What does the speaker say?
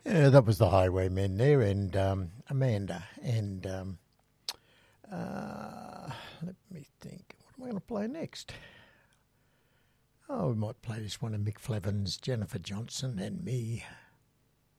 That was the Highwaymen there, and Amanda. And let me think. What am I going to play next? Oh, we might play this one of Mick Flevin's Jennifer Johnson and Me.